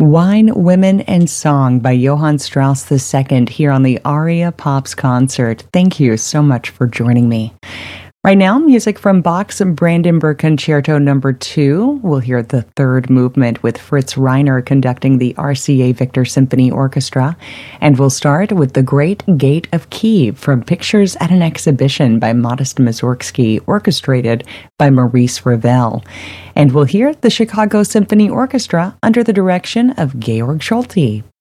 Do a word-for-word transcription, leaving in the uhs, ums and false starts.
Wine, Women, and Song by Johann Strauss the Second here on the Aria Pops concert. Thank you so much for joining me. Right now, music from Bach's Brandenburg Concerto number two. We'll hear the third movement with Fritz Reiner conducting the R C A Victor Symphony Orchestra. And we'll start with The Great Gate of Kiev from Pictures at an Exhibition by Modest Mussorgsky, orchestrated by Maurice Ravel. And we'll hear the Chicago Symphony Orchestra under the direction of Georg Scholti.